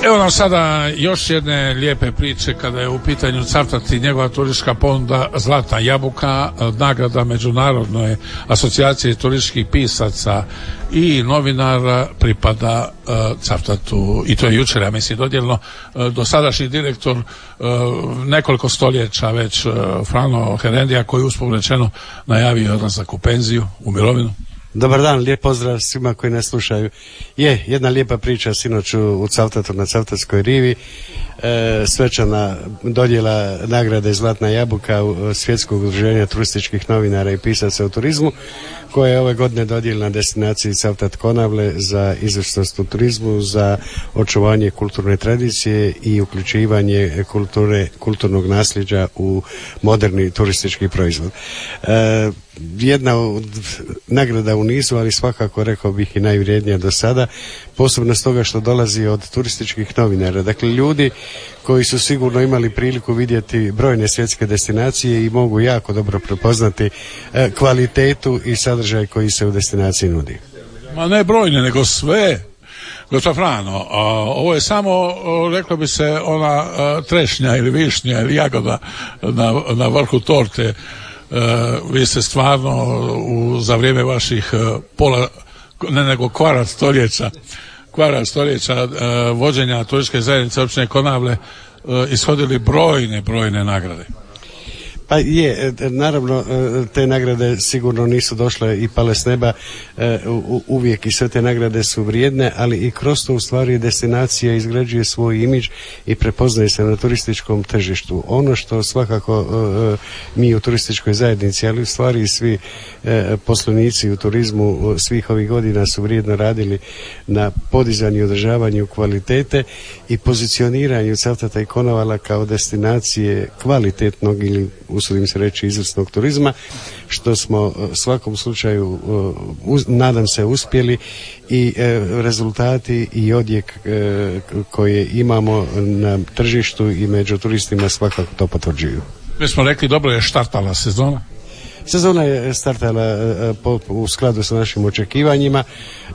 Evo nam sada još jedne lijepe priče kada je u pitanju Cavtat i njegova turistička ponuda Zlatna jabuka, nagrada Međunarodne asocijacije turističkih pisaca i novinara pripada Cavtatu i to je jučer, ja mislim, dodijeljeno. Dosadašnji direktor nekoliko stoljeća već Frano Herendija, koji usput rečeno najavio odlazak u penziju, u mirovinu. Dobar dan, lijep pozdrav svima koji nas slušaju. Je, jedna lijepa priča sinoć u Cavtatu na Cavtatskoj rivi, svečana dodjela nagrade Zlatna jabuka Svjetskog udruženja turističkih novinara i pisaca u turizmu, koja je ove godine dodijeljena destinaciji Cavtat Konavle za izvrsnost u turizmu, za očuvanje kulturne tradicije i uključivanje kulturnog nasljeđa u moderni turistički proizvod. Jedna od nagrada u nizu, ali svakako rekao bih i najvrijednija do sada, posebno stoga što dolazi od turističkih novinara. Dakle, ljudi koji su sigurno imali priliku vidjeti brojne svjetske destinacije i mogu jako dobro prepoznati kvalitetu i sadržaj koji se u destinaciji nudi. Ma ne brojne, nego sve. Gospod Frano, ovo je samo, reklo bi se, ona trešnja ili višnja ili jagoda na vrhu torte. Vi ste stvarno za vrijeme vaših kvara stoljeća vođenja turističke zajednice općine Konavle ishodili brojne nagrade. Pa je, naravno, te nagrade sigurno nisu došle i pale s neba, uvijek i sve te nagrade su vrijedne, ali i kroz to u stvari destinacija izgrađuje svoj imidž i prepoznaje se na turističkom tržištu. Ono što svakako mi u turističkoj zajednici, ali u stvari i svi poslenici u turizmu svih ovih godina su vrijedno radili na podizanju i održavanju kvalitete i pozicioniranju Cavtata i Konavala kao destinacije kvalitetnog ili, usudim se reći, izvrsnog turizma, što smo svakom slučaju nadam se uspjeli i rezultati i odjek koje imamo na tržištu i među turistima svakako to potvrđuju. Mi smo rekli, dobro je štartala sezona. Sezona je startala u skladu sa našim očekivanjima,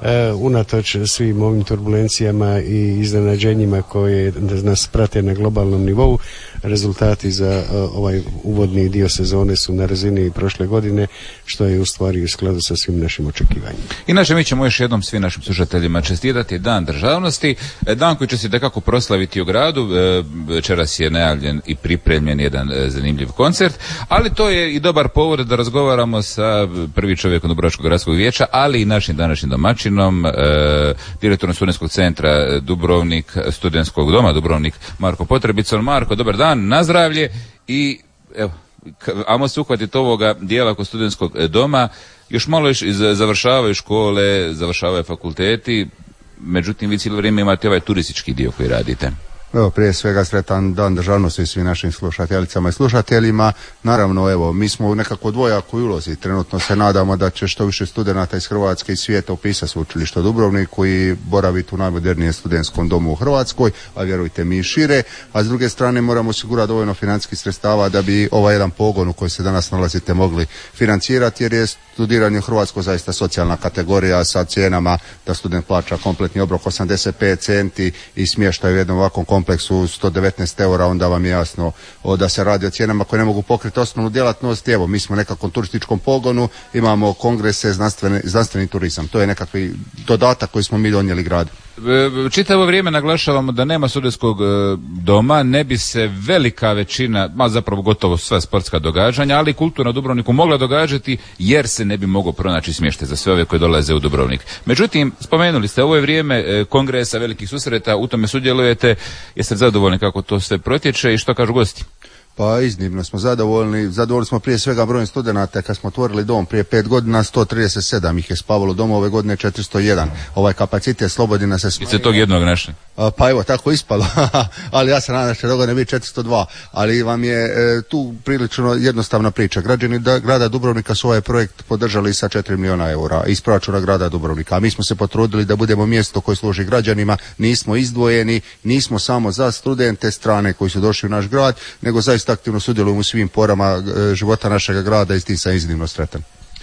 unatoč svim ovim turbulencijama i iznenađenjima koje nas prate na globalnom nivou. Rezultati za ovaj uvodni dio sezone su na razini prošle godine, što je u stvari u skladu sa svim našim očekivanjima. Inače, mi ćemo još jednom svim našim slušateljima čestitati Dan državnosti, dan koji će se takako proslaviti u gradu. Večeras je najavljen i pripremljen jedan zanimljiv koncert, ali to je i dobar povod da razgovaramo sa prvi čovjekom Dubrovačkog gradskog vijeća, ali i našim današnjim domaćinom, direktorom Studentskog centra Dubrovnik, Studentskog doma Dubrovnik, Marko Potrebicom. Marko, dobar dan, nazdravlje i evo, ajmo se uhvatiti ovoga dijela kod Studentskog doma. Još malo završavaju škole, završavaju fakulteti, međutim vi cijelo vrijeme imate ovaj turistički dio koji radite. Evo, prije svega sretan Dan državnosti svim našim slušateljicama i slušateljima. Naravno, evo, mi smo u nekako dvojakoj ulozi. Trenutno se nadamo da će što više studenata iz Hrvatske i svijeta upisati sveučilište u Dubrovniku i boraviti u najmodernijem studentskom domu u Hrvatskoj, a vjerujte mi i šire. A s druge strane moramo osigurati dovoljno financijskih sredstava da bi ovaj jedan pogon u koji se danas nalazite mogli financirati, jer je studiranje u Hrvatskoj zaista socijalna kategorija sa cijenama da student plaća kompletni obrok 85 centi i smještaj u jednom ovakvom kompleksu 119 eura, onda vam je jasno da se radi o cijenama koje ne mogu pokriti osnovnu djelatnost. Evo, mi smo nekakvom turističkom pogonu, imamo kongrese, znanstveni turizam. To je nekakvi dodatak koji smo mi donijeli gradu. Čitavo vrijeme naglašavamo da nema studentskog doma, ne bi se velika većina, zapravo gotovo sva sportska događanja, ali kulturna u Dubrovniku mogla događati jer se ne bi mogao pronaći smještaj za sve ove koji dolaze u Dubrovnik. Međutim, spomenuli ste, ovo je vrijeme kongresa, velikih susreta, u tome sudjelujete. Jeste zadovoljni kako to sve protječe i što kažu gosti? Pa iznimno smo zadovoljni. Zadovoljni smo prije svega brojem studenata. Kad smo otvorili dom prije 5 godina, 137 ih je spavalo doma, ove godine 401. Ovaj kapacitet slobodni nas se smanjio. I se tog jednog našli? Pa evo, tako ispalo. Ali ja se nadam da će dogodine biti 402. Ali vam je tu prilično jednostavna priča. Građani grada Dubrovnika su ovaj projekt podržali sa 4 milijuna eura iz proračuna grada Dubrovnika. A mi smo se potrudili da budemo mjesto koje služi građanima. Nismo izdvojeni, nismo samo za studente strane koji su došli u naš grad, nego zaista aktivno sudjelujemo u svim porama života našeg grada i s tim sam iznimno sretan.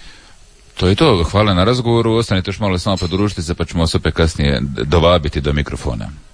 To je to, hvala na razgovoru, ostanite još malo samo podružiti se pa ćemo vas opet kasnije dovabiti do mikrofona.